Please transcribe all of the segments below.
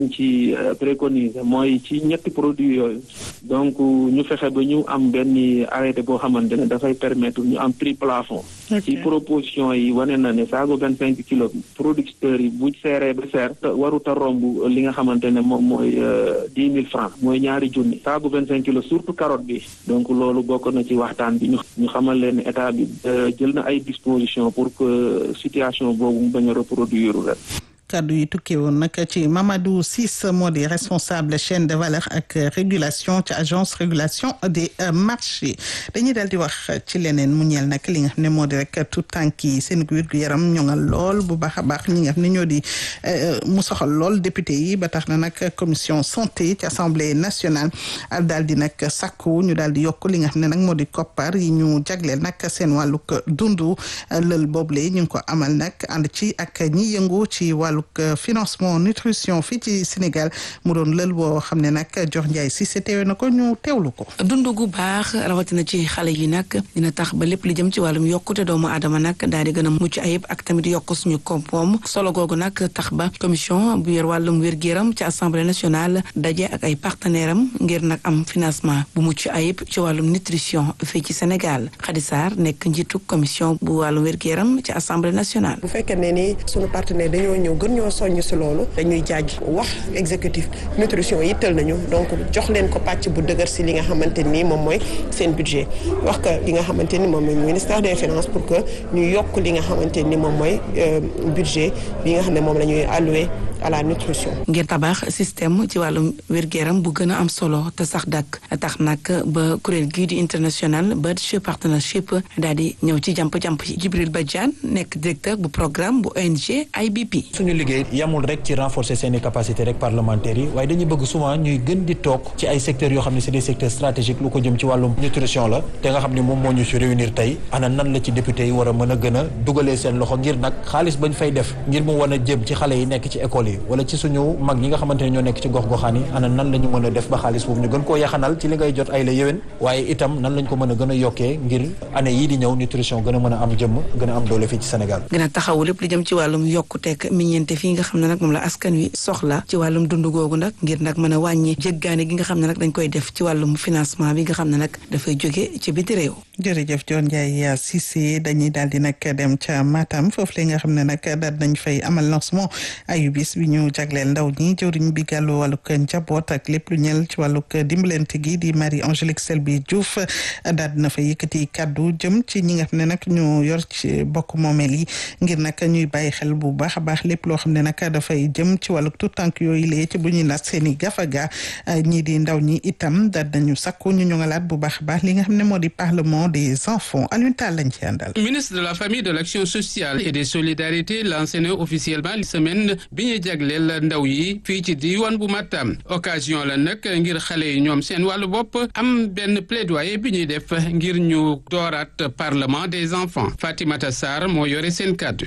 ci préconiser mooy ci ñetti produits yooyu donc ñu fexe ba ñu am benn arrêté boo xamante ne dafay permettre ñu am prix plafond. ci proposition yi wane na ne saago 25 kilos producteurs yi bu seeree ba seer warut a romb li nga xamante ne moom mooy 10 000 francs mooy ñaari junni saago 25 kilos surtout carotte bi donc loolu bokk na ci waxtaan bi ñu xamal leen ne état bi jël na ay dispositions pour que situation boobu mu bañ a reproduire ren. kaddu yi tukkee woon nag ci Mamadou Ciss moo di responsable chaîne de valeur ak régulation ci agence régulation des marchés dañuy daal di wax ci leneen mu ñeel nag li nga xam ne moo di rek tout tànk yi seen wér-gu-yaram ñoŋal lool bu baax a baax ñi nga xam ne ñoo di mu soxal lool député yi ba tax na nag commission santé ci assemblée nationale daal di nag sakku ñu daal di yokk li nga xam ne nag moo di koppar yi ñu jagleel nag seen wàllug dundu lël boobule ñu ngi ko amal nag ànd ci ak ñi yëngu ci wàllu financement nutrition fii ci Sénégal mu doon lël boo xam ne nag Dior Ndiaye si teewe na ko ñu teewlu ko. dund gu baax rawatina ci xale yi nag dina tax ba lépp li jëm ci wàllum yokkute doomu aadama nag daal di gën a mucc ayib ak tamit yokk suñu koom-koom solo googu nag tax ba commission bu yor wàllum wér-gu-yaram ci assemblée nationale daje ak ay partenaires am ngir nag am financement bu mucc ayib ci wàllum nutrition fii ci Sénégal Khady Sarr nekk njiitu commission bu wàllum wér-gu-yaram ci assemblée nationale. bu fekkee ne ni sunu partenaire dañoo ñëw ñoo soññ si loolu dañuy jaaj wax exécutif nutrition yittal nañu donc jox leen ko pàcc bu dëgër si li nga xamante ni moom mooy seen budget wax que li nga xamante ni moom mooy ministère des finances pour que ñu yokk li nga xamante ni moom mooy budget bi nga xam ne moom la ñuy alloué à la nutrition. ngir tabax système ci wàllum wér-gu-yaram bu gën a am solo te sax dakk tax nag ba kuréel gii di international Birch Partnership daal di ñëw ci jàmp-jàmp yi Djibril Badiane nekk directeur bu programme bu ONG IBP. suñu liggéey yamul rek ci renforcer seeni capacité rek parlementaires yi waaye dañuy bëgg souvent ñuy gën di toog ci ay secteurs yoo xam ne c'est des secteurs stratégiques lu ko jëm ci wàllum nutrition la te nga xam ne moom moo ñu si réunir tey ana nan la ci député yi war a mën a gën a dugalee seen loxo ngir nag xaalis bañ fay def ngir mu war a jëm ci xale yi nekk ci école yi wala ci suñu mag ñi nga xamante ne ñoo nekk ci gox-goxaan yi ana nan la ñu mën a def ba xaalis boobu ñu gën koo yaxanal ci li ngay jot ay la yéwén waaye itam nan lañ ko mën a gën a yokkee ngir année yii di ñëw nutrition gën a mën a am jëmm gën a am doole fii ci Sénégal. gën a taxawu lépp li jëm ci wàllum yokkuteeg meññeente fii nga xam ne nag moom la askan wi soxla ci wàllum dund googu nag ngir nag mën a wàññi jéggaane gi nga xam ne nag dañ koy def ci wàllum financement bi nga xam ne nag dafay jóge ci biti réew. jërëjëf Dior Ndiaye Cissé dañuy daal di nag dem ca Matam foofu la nga xam ne nag daal nañ fay amal lancement ayubis bi ñu jagleel ndaw ñi jëwriñ bi gàllu wàllug njaboot ak lépp lu ñel ci wàllug dimbalante gi di Marie Angélique Selby Diouf daal dina fa yëkkati kaddu jëm ci ñi nga xam ne nag ñu yor ci bokk moomeel yi ngir nag ñuy bàyyi xel bu baax a baax lépp loo xam ne nag dafay jëm ci wàllug tout tànk yooyu lee ci bu ñuy nas seen i gafaga ñii di ndaw ñi itam daal nañu sakku ñu ñoŋalaat bu baax a baax li nga xam ne moo di parlement des enfants Alioune Tall lañ ci àndal. Ministre de la famille, de l'action sociale et des solidarités lancé na officiellement semaine bi ñu jagleel ndaw yi fii ci diwaan bu Matam occasion la nag ngir xale yi ñoom seen wàllu bopp am benn plaidoyer bi ñuy def ngir ñu dooraat parlement des enfants Fatimata Sarr moo yore seen kàddu.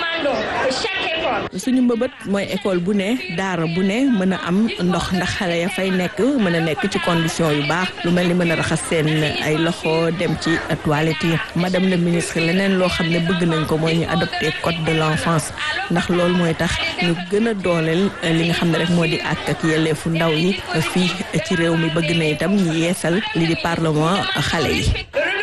suñu mbëbët mooy école bu ne daara bu ne mën a am ndox ndax xale ya fay nekk mën a nekk ci condition yu baax lu mel ni mën a raxas seen ay loxo dem ci toilette yi madame la ministre leneen loo xam ne bëgg nañ ko mooy ñu adopté code de l'enfance ndax loolu mooy tax ñu gën a dooleel li nga xam ne rek moo di àq ak yelleefu ndaw yi fii ci réew mi bëgg na itam ñu yeesal li di parlement xale yi.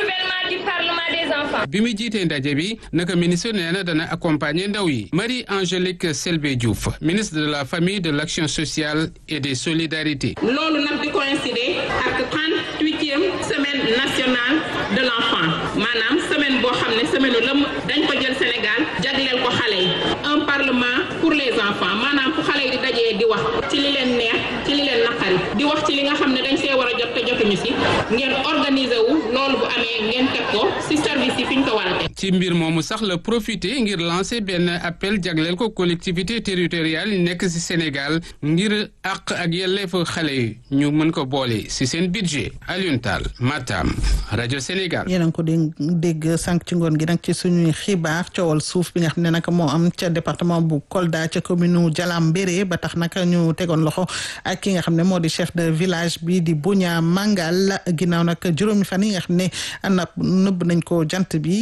bi mu jiitee ndaje bi naka ministre nee na dana accompagner ndaw yi Marie Angélique Selby Diouf ministre de la famille de l'action sociale et des solidarités. loolu nag di coïncider ak 38e semaine nationale de l'enfant maanaam semaine boo xam ne semaine lëm dañ ko jël Sénégal jagleel ko xale yi un parlement pour les enfants maanaam fu xale yi di dajee di wax ci li leen neex ci li leen naqari di wax ci li nga xam ne dañ see war a jot te jotuñu si ngeen organiser wu loolu bu amee ngeen teg ko si service yi fi ñu ko war a teg. ci mbir moomu sax la profité ngir lancer benn appel jagleel ko collectivité territoriale yi nekk ci Sénégal ngir àq ak yelleefu xale yi ñu mën ko boole ci seen budget. Alioune Tall Matam rajo Sénégal. yéen a ngi ko dégg sànq ci ngoon gi nag ci suñuy xibaar coowal suuf bi nga xam ne nag moo am ca département bu Kolda ca commune Jalambéré ba tax nag ñu tegoon loxo ak ki nga xam ne moo di chef de village bi di Buña Mangal ginnaaw nag juróomi fan yi nga xam ne nëbb nañ ko jant bi daal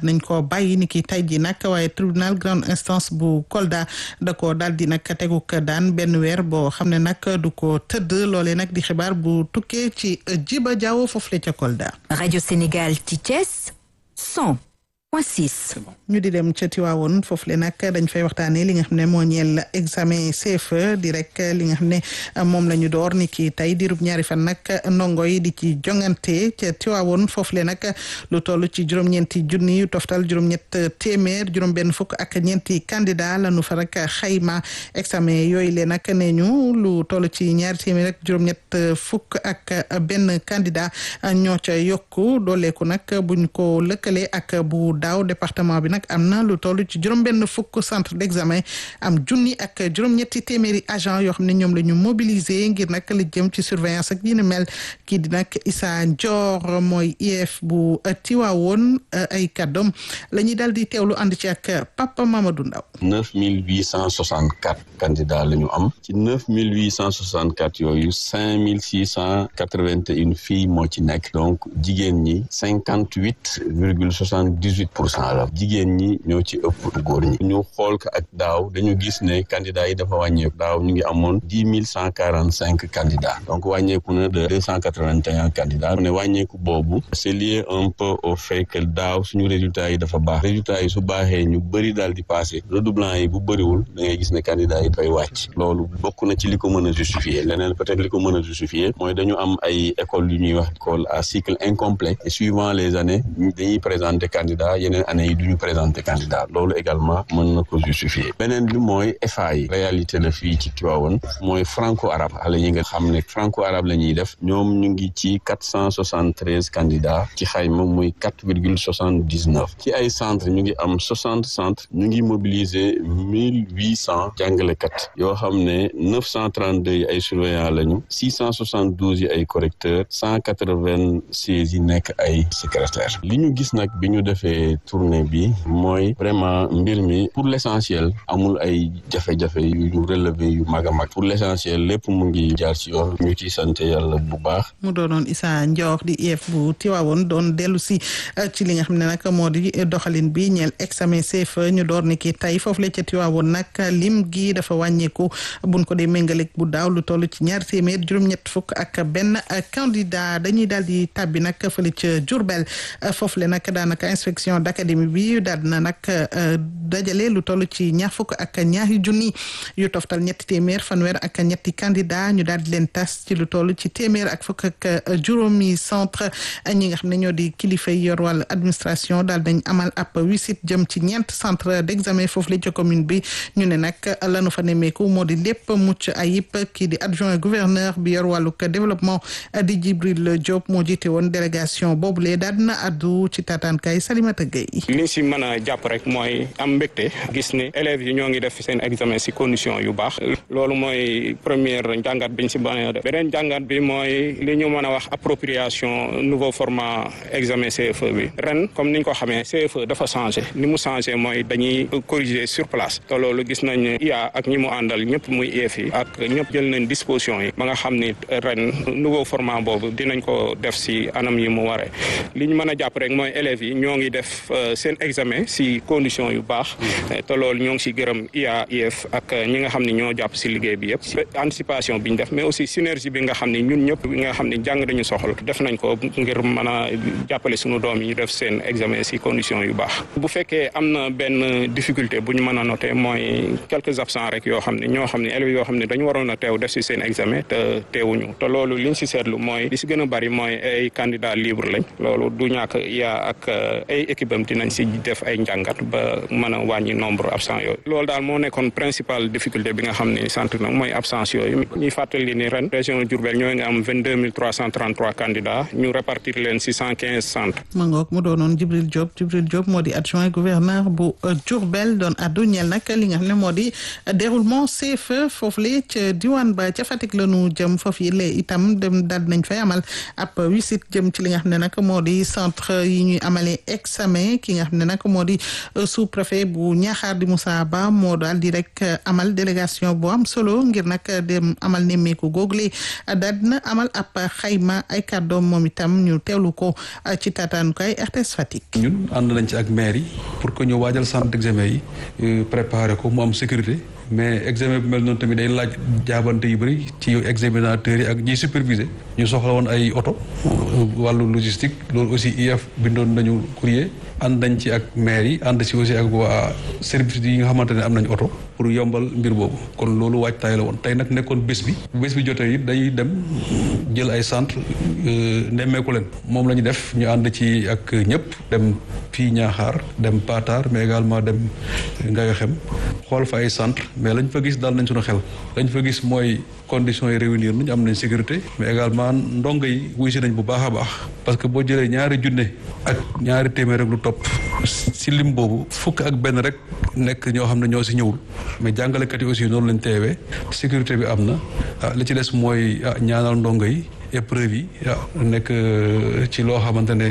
nañ ko bàyyi ni ki tey ji nag waaye tribunal grande instance bu Kolda da ko daal di nag teguk daan benn weer boo xam ne nag du ko tëdd loolee nag di xibaar bu tukkee ci Djiba Diawo foofu la ca Kolda. Radio Sénégal ci Thiès 100.6. ñu di dem ca Tiwaawoon foofu le nag dañ fay waxtaanee li nga xam ne moo ñeel examen CFE di rek li nga xam ne moom la ñu door ni ki tey diirub ñaari fan nag ndongo yi di ci jongante ca Tiwaawoon foofu le nag lu toll ci juróom-ñeenti junni yu toftal juróom-ñett téeméer juróom-benn fukk ak ñeenti candidat la nu fa rek xayma examen yooyu le nag nee ñu lu toll ci ñaari téeméer ak juróom-ñett fukk ak benn candidat ñoo ca yokku dooleeku nag buñ ko lëkkalee ak bu daaw département bi nag am na lu toll ci juróom-benn fukk centre d'examen am junni ak juróom-ñetti téeméeri agent yoo xam ne ñoom la ñu mobiliser ngir nag li jëm ci surveillance ak yi ni mel kii di nag Issa Ndior mooy IEF bu Tiwaawoon ay kàddoom la ñuy daal di teewlu ànd ci ak Papa Mamadou Ndaw 9864 candidats la ñu am ci 9864 yooyu 5681 filles moo ci nekk donc jigéen ñi 58,78% la jigéen ñi ñoo ci ëpp góor ñi ñu xool ko ak daaw dañu gis ne candidats yi dafa wàññeeku daaw ñu ngi amoon 10 145 candidats donc wàññeeku na de 281 candidats ne wàññeeku boobu c'est lié un peu au fait que daaw suñu résultats yi dafa baax résultats yi su baaxee ñu bëri daal di passé redoublant yi bu bëriwul da ngay gis ne candidats yi dafay wàcc loolu bokk na ci li ko mën a justifier leneen peut-être li ko mën a justifier mooy dañu am ay écoles yu ñuy wax école à cycle incomplet et suivant les années dañuy présenter candidat yeneen année yi duñu présenter candidat loolu également mën na ko justifier beneen bi mooy FA yi réalité la fii ci Tivaouane mooy franco-arabe xale yi nga xam ne franco-arabe la ñuy def ñoom ñu ngi ci 473 candidats ci xayma muy 4,79 ci ay centres ñu ngi am 60 centres ñu ngi mobiliser 1800 jàngalekat yoo xam ne 932 yi ay surveillants lañu 672 yi ay correcteurs 196 yi nekk ay secrétaires li ñu gis nag bi ñu defee tournée bi mooy vraiment mbir mi pour l'essentiel amul ay jafe-jafe yu ñu relever yu mag a mag pour l'essentiel lépp mu ngi jaar ci yoon ñu ci sant yàlla bu baax. mu doonoon Issa Ndior di IEF bu Tiwaawoon doon dellu si ci li nga xam ne nag moo di doxalin bi ñeel examen CFEE ñu door ni ki tey foofu la ca Tiwaawoon nag lim gi dafa wàññeeku buñ ko dee méngaleeg bu daaw lu toll ci ñaar téeméer juróom-ñett fukk ak benn candidat dañuy daal di tàbbi nag fële ca Diourbel foofu le nag daanaka inspection d'académie bi daal na nag dajale lu toll ci ñaar fukk ak ñaari junni yu toftal ñetti téeméer fanweer ak ñetti candidat ñu daal di leen tas ci lu toll ci téeméer ak fukk ak juróomi centre ñi nga xam ne ñoo di kilifa yi yor wàllu administration daal dañ amal ab wisit jëm ci ñeent centre d'examen foofu la ca commune bi ñu ne nag lanu fa nemmeeku moo di lépp mucc ayib kii di adjoint gouverneur bi yor wàllu développement di Djibril Diop moo jiite woon délégation boobu lee daal dina addu ci taataankaay Salimata Gueye. li si mën a jàpp rek mooy am mbégte gis ne élèves yi ñoo ngi def seen examen si condition yu baax loolu mooy première jàngat biñ si mën a def beneen jàngat bi mooy li ñu mën a wax appropriation nouveau format examen CFE bi ren comme niñ ko xamee CFE dafa changé ni mu changé mooy dañuy corriger sur place te loolu gis nañ IA ak ñi mu àndal ñëpp muy IEF yi ak ñëpp jël nañ disposition yi ba nga xam ni ren nouveau format boobu dinañ ko def si anam yi mu waree li ñu mën a jàpp rek mooy élèves yi ñoo ngi def seen examen si condition yu baax te loolu ñoo ngi si gërëm IA IEF ak ñi nga xam ne ñoo jàpp si liggéey bi yëpp anticipation bi ñu def mais aussi synergie bi nga xam ne ñun ñëpp nga xam ne jàng dañu soxla def nañ ko ngir mën a jàppale suñu doom yi ñu def seen examen si condition yu baax bu fekkee am na benn difficulté bu ñu mën a noter mooy quelques absents rek yoo xam ne ñoo xam ne élèves yoo xam ne dañu waroon a teew def si seen examen te teewuñu te loolu liñ si seetlu mooy li si gën a bari mooy ay candidats libres lañ loolu du ñàkk yaa ak ay équipe am dinañ si def ay njàngat ba mën a wàññi nombre absent yooyu loolu daal moo nekkoon principale difficulté bi nga xam ne sant na mooy absence yooyu ñuy fàttali ni ren région Diourbel ñoo nga am 22 333 candidats ñu répartir leen si 115 centres. ma ngoog mu doonoon Djibril Diop moo di adjoint gouverneur bu Diourbel doon addu ñeel nag li nga xam ne moo di déroulement CFEE foofu le ca diwaan ba ca Fatick la ñu jëm foofu yi le itam dem daal nañ fay amal ab wisit jëm ci li nga xam ne nag moo di centre yi ñuy amalee examen examen ki nga xam ne nag moo di sous-préfet bu Niakhar di Moussa Ba moo daal di rek amal délégation bu am solo ngir nag dem amal nemmeeku google daal dina amal ab xayma ay kàddoom moom itam ñu teewlu ko ci tataanukaay RTS Fatick. ñun ànd nañ ci ak maire yi pour que ñu waajal centre d'examen yi préparer ko mu am sécurité. mais examen bi mel noonu tamit day laaj jaabante yu bëri ci examinateurs yi ak ñiy superviser ñu soxla woon ay oto wàllu logistique loolu aussi IEF bindoon nañu courrier ànd nañ ci ak maire yi ànd ci aussi ak waa service yi nga xamante ne am nañ oto pour yombal mbir boobu kon loolu waajtaay la woon tey nag nekkoon bés bi jotee it dañuy dem jël ay centre nemmeeku leen moom la ñu def ñu ànd ci ak ñëpp dem fii Ñaaxaar dem Patar mais également dem Ngayoxem xool fa ay centre mais lañ fa gis daal nañ suñu xel lañ fa gis mooy conditions yi réunir nañ am nañ sécurité mais également ndongo yi wuy si nañ bu baax a baax parce que boo jëlee ñaari junne ak ñaari téeméer rek lu topp si lim boobu fukk ak benn rek nekk ñoo xam ne ñoo si ñëwul mais jàngalekat yi aussi noonu lañ teewee sécurité bi am na li ci des mooy ñaanal ndongo yi épreuve yi nekk ci loo xamante ne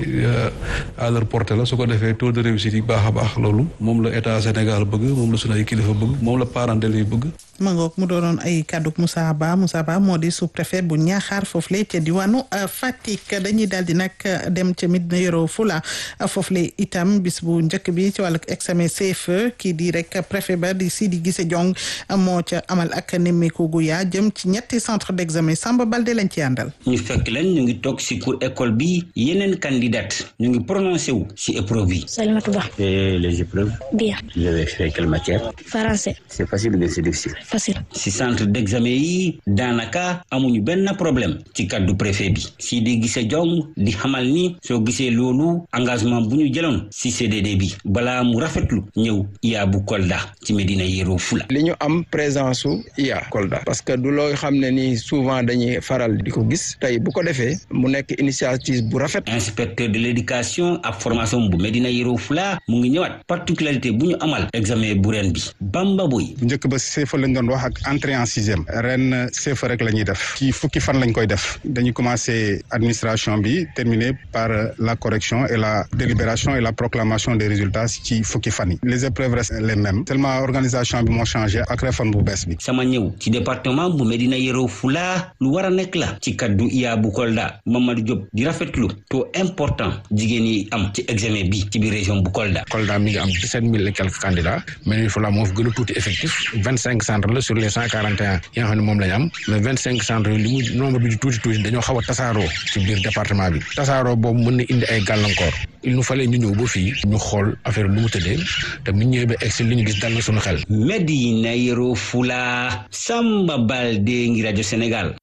à leur portée la su ko defee taux de réussite yi baax a baax loolu moom la état Sénégal bëgg moom la sunu ay kilifa bëgg moom la parents d'élèves yi bëgg. ma ngoog mu doonoon ay kàddu Moussa Ba moo di sous-préfet bu Niakhar foofule ca diwaanu Fatick dañuy daal di nag dem ca Médina Yoro Foulah foofule itam bis bu njëkk bi ci wàllu examen CFEE kii di rek préfet ba di Sidi Guissé Diong moo ca amal ak nemmeeku gu yaa jëm ci ñetti centre d'examen Samba Balde lañ ci àndal. ñu fekk leen ñu ngi toog si cour école bi yeneen candidat ñu ngi prononcé wu si épreuve yi. Salimata Ba. Et les épreuves? Bien. Vous avez fait quelle matière? Français. C'est facile ou bien c'est difficile? Facile. si centre d'examen yi daanaka amuñu benn problème ci kaddu préfet bi Sidi Guissé Diong di xamal ni soo gisee loolu engagement bu ñu jëloon si CDD bi balaa mu rafetlu ñëw IA bu Kolda ci Médina Yoro Foulah. li ñu am présence su IA Kolda parce que du loo xam ne ni souvent dañuy faral di ko gis tey bu ko defee mu nekk initiative bu rafet. Inspecteur de l'éducation ak formation bu Médina Yoro Foulah mu ngi ñëwaat particularité bu ñu amal examen bu ren bi Bamba Boy. bu njëkk ba CFEE lañ doon wax ak entrée en sixième ren CFEE rek la ñuy def ci fukki fan lañ koy def dañuy commencer administration bi terminer par la correction et la délibération et la proclamation des résultats ci fukki fan yi les épreuves restent les mêmes seulement organisation bi moo changé ak réforme bu bees bi. sama ñëw ci département bu Médina Yoro Foulah lu war a nekk la ci kaddu IA bu Kolda Mamadou Diop di rafetlu taux important jigéen yi am ci examen bi ci biir région bu Kolda. Kolda mi ngi am 17 000 et quelques candidats Médina Foulah moo fi gën a tuuti effectif 25 centres la sur les 141 yi nga xam ne moom la ñu am mais 25 centres yi li mu nombre bi di tuuti dañoo xaw a tasaaroo ci biir département bi tasaaroo boobu mën na indi ay gàllankoor il nous fallait ñu ñëw ba fii ñu xool affaire lu mu tëddee te bu ñu ñëwee ba egsi li ñu gis dal na suñu xel. Médina Yoro Foulah Samba Balde ngi rajo Sénégal.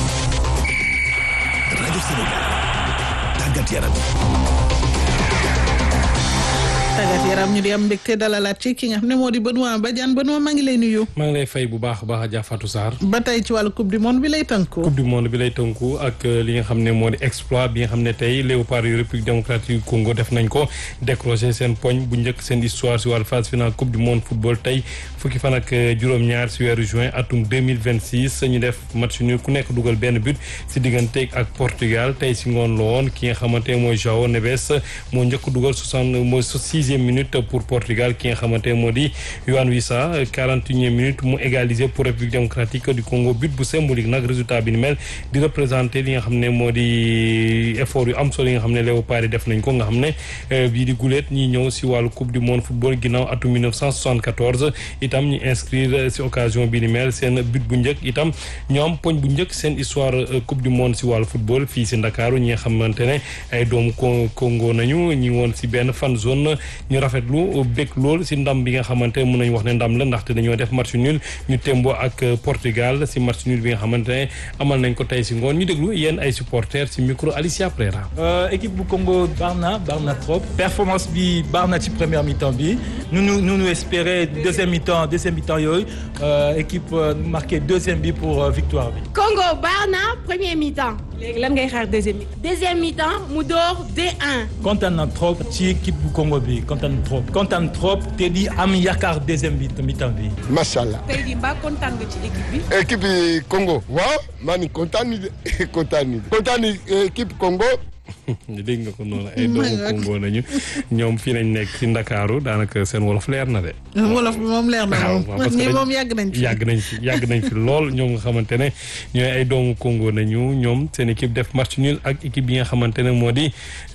rajo Sénégal tàggat yaram. tàggat yaram ñu di am mbégte dalalaat ci ki nga xam ne moo di Benoît Badiane Benoît maa ngi lay nuyu. maa ngi lay fay bu baax a baax Adja Fatou Sarr. ba tey ci wàllu coupe du monde bi lay tënku. coupe du monde bi lay tënku ak li nga xam ne moo di exploit bi nga xam ne tey léopard yu République démocratique du Congo def nañ ko décroché seen poñ bu njëkk seen histoire si wàllu phase finale coupe du monde football tey fukki fan ak juróom-ñaar si weeru juin atum 2026 ñu def match nul ku nekk dugal benn but si diggante ak Portugal tey si ngoon la woon ki nga xamante mooy João Neves moo njëkk dugal mooy 6e minute pour Portugal ki nga xamante moo di Yohan Wissa 41e minute mu égalisé pour République démocratique du Congo but bu symbolique nag résultat bi ni mel di représenté li nga xam ne moo di effort yu am solo yi nga xam ne léopard yi def nañ ko nga xam ne bii di guleet ñi ñëw si wàllu coupe du monde football ginnaaw atum 1974 itam ñu inscrire si occasion bi ni mel seen but bu njëkk itam ñoom poñ bu njëkk seen histoire coupe du monde si wàllu football fii si Ndakaaru ñi nga xamante ne ay doomu Congo nañu ñi woon si benn fan zone ñu rafetlu bég lool si ndam bi nga xamante mën nañu wax ne ndam la ndaxte dañoo def match nul ñu tembo ak Portugal si match nul bi nga xamante ne amal nañ ko tey si ngoon ñu déglu yéen ay supporters si micro Alicia Prera. équipe bu Congo baax na trop performance bi baax na ci première mi-temps bi nous espérer deuxième mi-temps yooyu équipe marqué deuxième bi pour victoire bi. Congo baax na premier mi-temps. léegi lan ngay xaar deuxième mi-temps. deuxième mi-temps mu door 2-1. kontaan na trop ci équipe bu Congo bi kontaan trop te di am yaakaar deuxième mi-temps bi. macha allah. tey jii mbaa kontaan nga ci équipe bi. équipe bi Congo waaw maa ngi kontaan ni équipe Congo dégg nga ko noonu ay doomu Congo nañu ñoom fii nañ nekk ci Ndakaaru daanaka seen wolof leer na de. wolof bi moom leer na moom. parce que moom yàgg nañ fi lool ñoom nga xamante ne ñooy ay doomu Congo nañu ñoom seen équipe def match nul ak équipe bi nga xamante ne moo di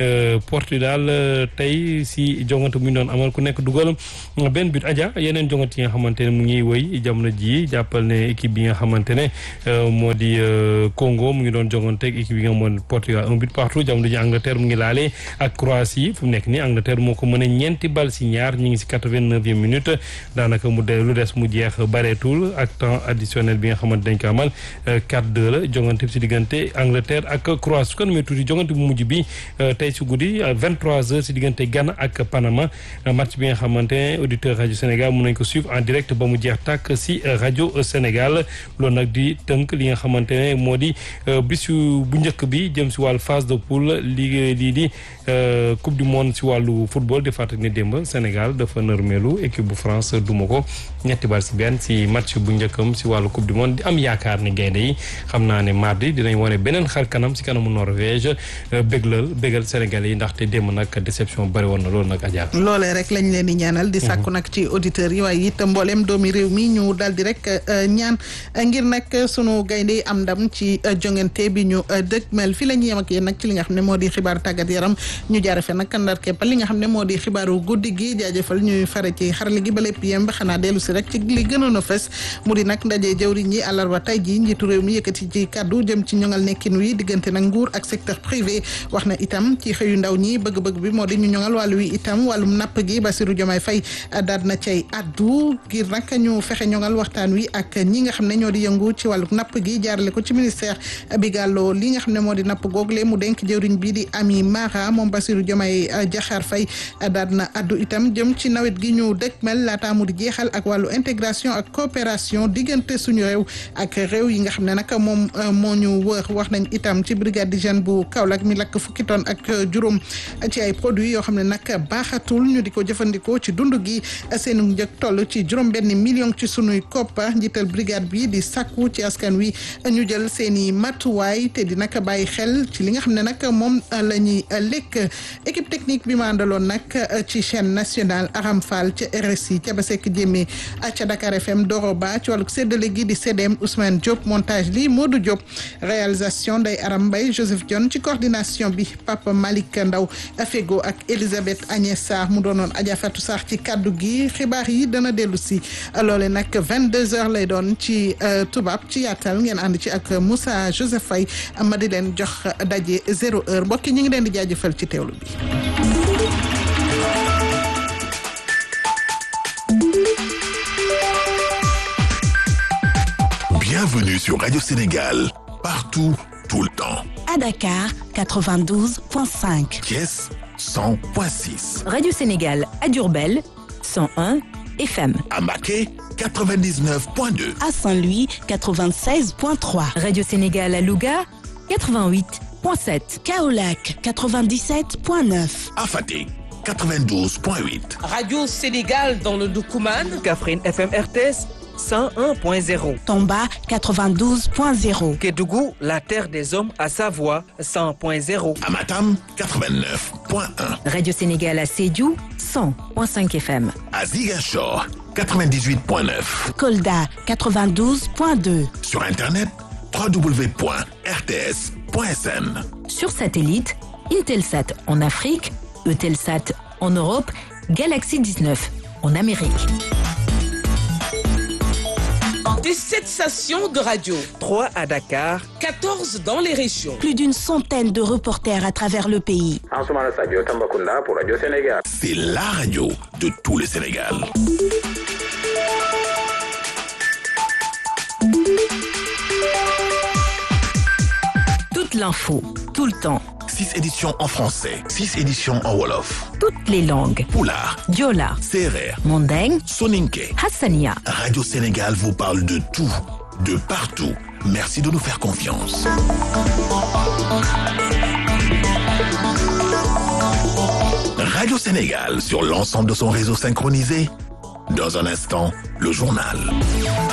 Portugal tey si jongante bu ñu doon amal ku nekk dugal benn but. Adja yeneen jongante yi nga xamante ne mu ngi wëy jamono ji jàppal ne équipe bi nga xamante ne moo di Congo mu ngi doon jongante ak équipe bi nga moo Portugal un but partout jamono ji Angleterre mu ngi laale ak Croatie fu mu nekk nii Angleterre moo ko mën a ñeenti bal si ñaar ñu ngi si 89e minute daanaka lu des mu jeex bareetul ak temps additionnel bi nga xamante dañ ko amal 4-2 la jongante si diggante Angleterre ak Croatie su ko namee tuuti jongante bu mujj bi tey si guddi 23h si diggante Ghana ak Panama match bi nga xamante ne auditeur rajo Sénégal mën nañ ko suivre en direct ba mu jeex tàkk si rajo Sénégal loolu nag di tënk li nga xamante ne moo di bisu bu njëkk bi jëm si wàllu phase de poule lii di coupe du monde si wàllu football di fàttali ne démb Sénégal dafa nërmeelu équipe bu France duma ko ñetti bal si benn si match bu njëkkam si wàllu coupe du monde di am yaakaar ne gaynde yi xam naa ne mardi dinañ wane beneen xar kanam si kanamu Norvège bégal Sénégalais yi ndaxte démb nag déception bari woon na loolu nag Adja. loolee rek lañ leen di ñaanal di sàkku nag ci auditeurs yi waaye it mbooleem doomi réew mi ñu daal di rek ñaan ngir nag sunu gaynde yi am ndam ci jongante bi ñu dëgmal fi la ñu yem ak yéen nag ci li nga xam ne moo di xibaaru tàggat yaram ñu jaare fe nag ndar képp li nga xam ne moo di xibaaru guddi gi jaajëfal ñuy fare ci xarale gi ba lépp yem ba xanaa dellu si rek ci li gënoon a fës mu di nag ndaje jëwriñ yi àllarba tey ji njiitu réew mi yëkkati ci kàddu jëm ci ñoŋal nekkin wi diggante nag nguur ak secteur privé wax na itam ci xëyu ndaw ñi bëgg-bëgg bi moo di ñu ñoŋal wàllu wi itam wàllum napp gi Bassirou Diomaye Faye daal na cay addu ngir nag ñu fexe ñoŋal waxtaan wi ak ñi nga xam ne ñoo di yëngu ci wàllu napp gi jaarale ko ci ministère bi gàlloo li nga xam ne moo di napp google mu denk jëwriñ bi di Ami Mara moom Bassirou Diomaye Diakhar Faye daal na addu itam jëm ci nawet gi ñu dëkkmal laata mu di jeexal ak wàllu intégration ak coopération diggante suñu réew ak réew yi nga xam ne nag moom moo ñu wër wax nañ itam ci brigade d'hygiène bu Kaolack mi lakk fukki tonne ak juróom ci ay produits yoo xam ne nag baaxatul ñu di ko jëfandikoo ci dund gi seenu njëg toll ci juróom-benn million ci sunuy koppa njiital brigade bi di sàkku ci askan wi ñu jël seeni matuwaay te di nag bàyyi xel ci li nga xam ne nag moom la ñuy lekk équipe technique bi ma àndaloon nag ci chaîne nationale Aram Fall ca RSI ca Basek Jémé ca Dakar FM Doroba ci wàllu séddale gi di CDM Ousmane Diop montage li Modou Diop réalisation Ndeye Aram Mbaye Joseph Dione ci coordination bi Papa Malick Ndaw Fego ak Elisabeth Agnès Sarr mu doonoon Adja Fatou Sarr ci kaddu gi xibaar yi dana dellu si loole nag 22h lay doon ci tubaab ci yaatal ngeen ànd ci ak Moussa Joseph Faye ma di leen jox daje 0h mbokk ñu ngi leen di jaajëfal ci teewlu bi. Bienvenue sur Radio Sénégal, partout, tout le temps. À Dakar, 92.5. Thiès, 100.6. Radio Sénégal à Diourbel, 101 FM. À Mbacké, 99.2. À Saint-Louis, 96.3. Radio Sénégal à Louga, 88.7. Kaolack, 97.9. À Fatick, 92.8. Radio Sénégal dans le Doukoumane. Kaffrine FM RTS 101.0. Tomba 92.0. Kédougou, la terre des hommes à Savoie 100.0. À Matam 89.1. Radio Sénégal à Sédhiou 100.5 FM. À Ziguinchor 98.9. Kolda 92.2. Sur internet www.rts.sn. Sur satellite, Intelsat en Afrique, Eutelsat en Europe, Galaxy 19 en Amérique. Des 7 stations de radio. 3 à Dakar. 14 dans les régions. Plus d'une centaine de reporters à travers le pays. Ansoumana Sadio Tambacounda pour Radio Sénégal. C'est la radio de tout le Sénégal. Toute l'info, tout le temps. 6 éditions en français, 6 éditions en wolof. Toutes les langues. Pulaar, Diola, Serer, Mandeng, Soninké, Hassania. Radio Sénégal vous parle de tout, de partout. Merci de nous faire confiance. Radio Sénégal sur l'ensemble de son réseau synchronisé. Dans un instant, le journal.